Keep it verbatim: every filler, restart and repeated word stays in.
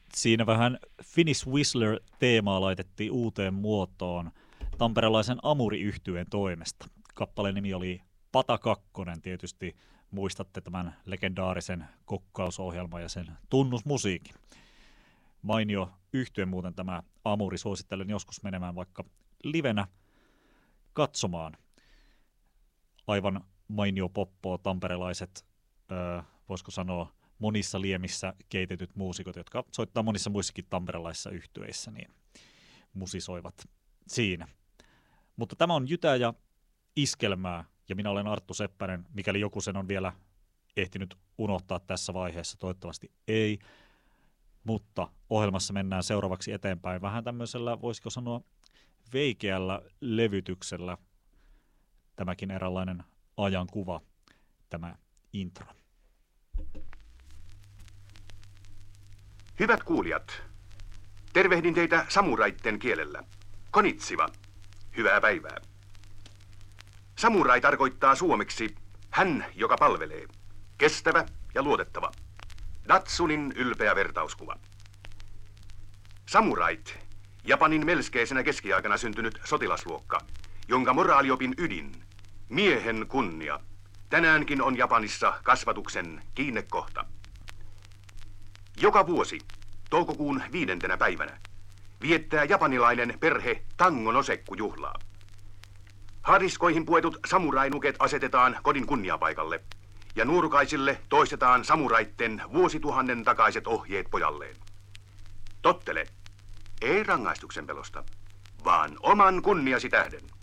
Siinä vähän Finnish Whistler-teemaa laitettiin uuteen muotoon tamperelaisen Amuri-yhtyeen toimesta. Kappaleen nimi oli Pata Kakkonen, tietysti muistatte tämän legendaarisen kokkausohjelman ja sen tunnusmusiikin. Mainio yhtye muuten tämä Amuri, suosittelen joskus menemään vaikka livenä katsomaan. Aivan mainio poppoa tamperelaiset, öö, voisiko sanoa monissa liemissä keitetyt muusikot, jotka soittaa monissa muissakin tamperelaisissa yhtyeissä, niin musisoivat siinä. Mutta tämä on jytää ja iskelmää, ja minä olen Arttu Seppänen, mikäli joku sen on vielä ehtinyt unohtaa tässä vaiheessa, toivottavasti ei. Mutta ohjelmassa mennään seuraavaksi eteenpäin vähän tämmöisellä, voisiko sanoa, veikeällä levytyksellä. Tämäkin eräänlainen ajankuva, tämä intro. Hyvät kuulijat, tervehdin teitä samuraitten kielellä. Konnichiwa, hyvää päivää. Samurai tarkoittaa suomeksi hän, joka palvelee, kestävä ja luotettava. Datsunin ylpeä vertauskuva. Samurait, Japanin melskeisenä keskiaikana syntynyt sotilasluokka, jonka moraaliopin ydin, miehen kunnia, tänäänkin on Japanissa kasvatuksen kiinnekohta. Joka vuosi, toukokuun viidentenä päivänä, viettää japanilainen perhe Tangon osekkujuhlaa. Haariskoihin puetut samurainuket asetetaan kodin kunniapaikalle, ja nuorukaisille toistetaan samuraitten vuosituhannen takaiset ohjeet pojalleen. Tottele, ei rangaistuksen pelosta, vaan oman kunniasi tähden.